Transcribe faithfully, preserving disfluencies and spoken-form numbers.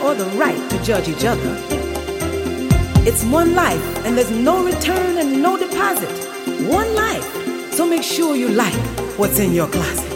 or the right to judge each other. It's one life, and there's no return and no deposit. One life. So make sure you like what's in your closet.